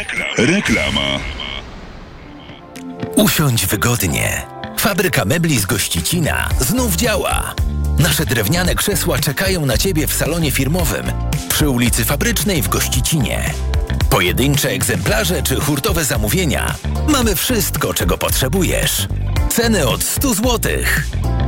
Reklama. Usiądź wygodnie. Fabryka mebli z Gościcina znów działa. Nasze drewniane krzesła czekają na Ciebie w salonie firmowym przy ulicy Fabrycznej w Gościcinie. Pojedyncze egzemplarze czy hurtowe zamówienia. Mamy wszystko, czego potrzebujesz. Ceny od 100 zł.